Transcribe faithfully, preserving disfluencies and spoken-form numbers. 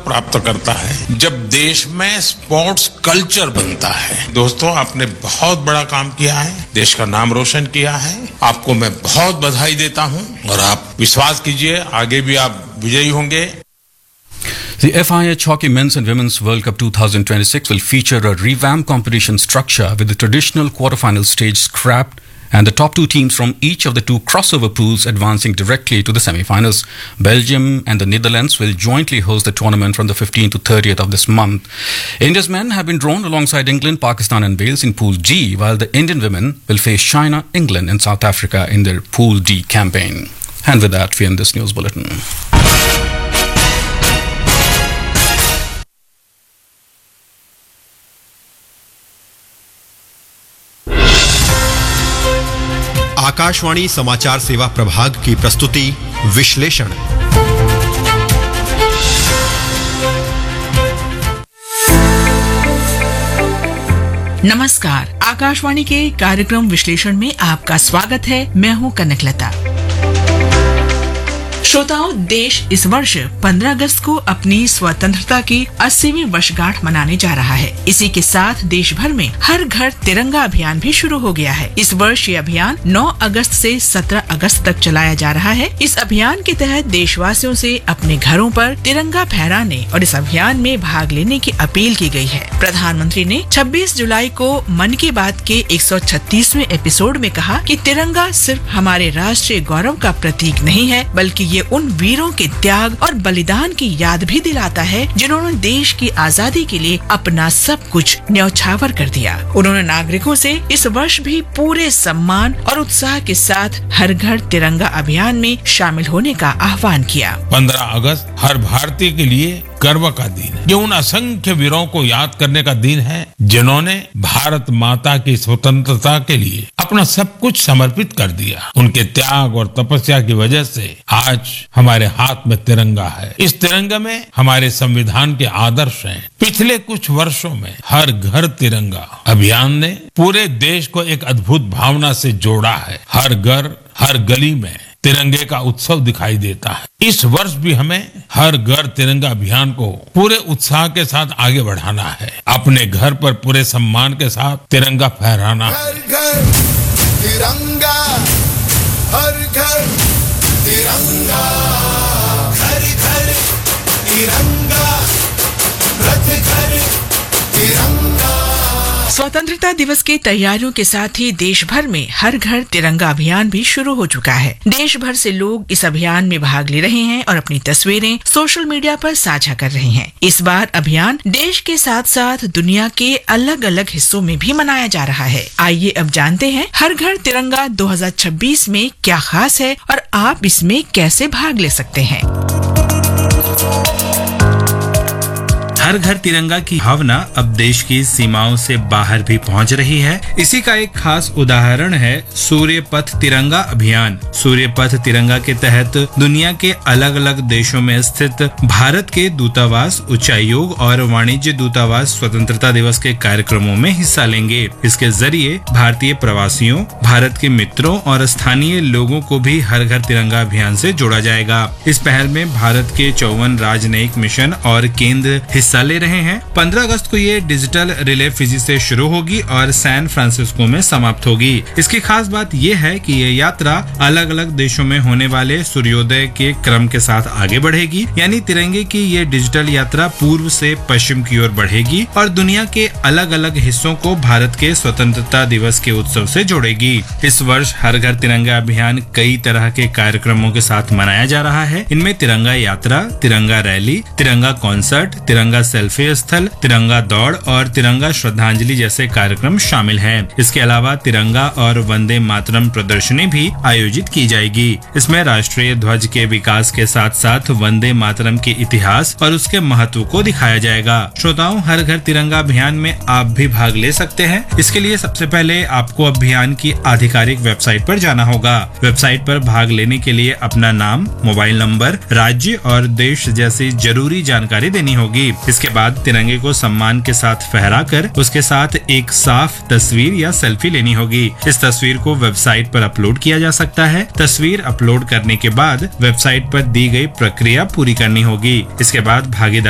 प्राप्त करता है जब देश में स्पोर्ट्स कल्चर बनता है। दोस्तों, आपने बहुत बड़ा काम किया है, देश का नाम रोशन किया है। आपको मैं बहुत बधाई देता हूं और आप विश्वास कीजिए आगे भी आप विजयी होंगे। The F I H Hockey Men's and Women's World Cup twenty twenty-six will feature a revamped competition structure with the traditional quarterfinal stage scrapped and the top two teams from each of the two crossover pools advancing directly to the semi-finals. Belgium and the Netherlands will jointly host the tournament from the fifteenth to thirtieth of this month. India's men have been drawn alongside England, Pakistan and Wales in Pool G, while the Indian women will face China, England and South Africa in their Pool D campaign. And with that, we end this news bulletin. Akashvani समाचार सेवा प्रभाग की प्रस्तुति विश्लेषण। नमस्कार, आकाशवाणी के कार्यक्रम विश्लेषण में आपका स्वागत है। मैं हूं कनकलता। श्रोताओं, देश इस वर्ष पंद्रह अगस्त को अपनी स्वतंत्रता की अस्सीवीं वर्षगांठ मनाने जा रहा है। इसी के साथ देश भर में हर घर तिरंगा अभियान भी शुरू हो गया है। इस वर्ष ये अभियान नौ अगस्त से सत्रह अगस्त तक चलाया जा रहा है। इस अभियान के तहत देशवासियों से अपने घरों पर तिरंगा फहराने और इस अभियान में भाग लेने की अपील की गई है। प्रधानमंत्री ने छब्बीस जुलाई को मन की बात के एक सौ छत्तीसवें एपिसोड में कहा कि तिरंगा सिर्फ हमारे राष्ट्रीय गौरव का प्रतीक नहीं है, बल्कि ये उन वीरों के त्याग और बलिदान की याद भी दिलाता है जिन्होंने देश की आजादी के लिए अपना सब कुछ न्यौछावर कर दिया। उन्होंने नागरिकों से इस वर्ष भी पूरे सम्मान और उत्साह के साथ हर घर तिरंगा अभियान में शामिल होने का आह्वान किया। पंद्रह अगस्त हर भारतीय के लिए गर्व का दिन है। ये उन असंख्य वीरों को याद करने का दिन है जिन्होंने भारत माता की स्वतंत्रता के लिए अपना सब कुछ समर्पित कर दिया। उनके त्याग और तपस्या की वजह से आज हमारे हाथ में तिरंगा है। इस तिरंगे में हमारे संविधान के आदर्श हैं। पिछले कुछ वर्षों में हर घर तिरंगा अभियान ने पूरे देश को एक अद्भुत भावना से जोड़ा है। हर घर, हर गली में तिरंगे का उत्सव दिखाई देता है। इस वर्ष भी हमें हर घर तिरंगा अभियान को पूरे उत्साह के साथ आगे बढ़ाना है। अपने घर पर पूरे सम्मान के साथ तिरंगा फहराना है। हर घर तिरंगा, हर घर तिरंगा, घर घर तिरंगा, रथ घर तिरंगा। स्वतंत्रता दिवस की तैयारियों के साथ ही देश भर में हर घर तिरंगा अभियान भी शुरू हो चुका है। देश भर से लोग इस अभियान में भाग ले रहे हैं और अपनी तस्वीरें सोशल मीडिया पर साझा कर रहे हैं। इस बार अभियान देश के साथ साथ दुनिया के अलग अलग हिस्सों में भी मनाया जा रहा है। आइए अब जानते हैं हर घर तिरंगा दो हज़ार छब्बीस में क्या खास है और आप इसमें कैसे भाग ले सकते हैं। हर घर तिरंगा की भावना अब देश की सीमाओं से बाहर भी पहुंच रही है। इसी का एक खास उदाहरण है सूर्य पथ तिरंगा अभियान। सूर्य पथ तिरंगा के तहत दुनिया के अलग अलग देशों में स्थित भारत के दूतावास, उच्चायोग और वाणिज्य दूतावास स्वतंत्रता दिवस के कार्यक्रमों में हिस्सा लेंगे। इसके जरिए भारतीय प्रवासियों, भारत के मित्रों और स्थानीय लोगों को भी हर घर तिरंगा अभियान से जोड़ा जाएगा। इस पहल में भारत के चौवन राजनयिक मिशन और केंद्र हिस्सा ले रहे हैं। पंद्रह अगस्त को ये डिजिटल रिले फिजी से शुरू होगी और सैन फ्रांसिस्को में समाप्त होगी। इसकी खास बात ये है कि ये यात्रा अलग अलग देशों में होने वाले सूर्योदय के क्रम के साथ आगे बढ़ेगी। यानी तिरंगे की ये डिजिटल यात्रा पूर्व से पश्चिम की ओर बढ़ेगी और दुनिया के अलग अलग हिस्सों को भारत के स्वतंत्रता दिवस के उत्सव से जोड़ेगी। इस वर्ष हर घर तिरंगा अभियान कई तरह के कार्यक्रमों के साथ मनाया जा रहा है। इनमें तिरंगा यात्रा, तिरंगा रैली, तिरंगा कॉन्सर्ट, तिरंगा सेल्फी स्थल, तिरंगा दौड़ और तिरंगा श्रद्धांजलि जैसे कार्यक्रम शामिल हैं। इसके अलावा तिरंगा और वंदे मातरम प्रदर्शनी भी आयोजित की जाएगी। इसमें राष्ट्रीय ध्वज के विकास के साथ साथ वंदे मातरम के इतिहास और उसके महत्व को दिखाया जाएगा। श्रोताओं, हर घर तिरंगा अभियान में आप भी भाग ले सकते हैं। इसके लिए सबसे पहले आपको अभियान की आधिकारिक वेबसाइट पर जाना होगा। वेबसाइट पर भाग लेने के लिए अपना नाम, मोबाइल नंबर, राज्य और देश जैसी जरूरी जानकारी देनी होगी। इसके बाद तिरंगे को सम्मान के साथ फहराकर उसके साथ एक साफ तस्वीर या सेल्फी लेनी होगी। इस तस्वीर को वेबसाइट पर अपलोड किया जा सकता है। तस्वीर अपलोड करने के बाद वेबसाइट पर दी गई प्रक्रिया पूरी करनी होगी। इसके बाद भागीदारी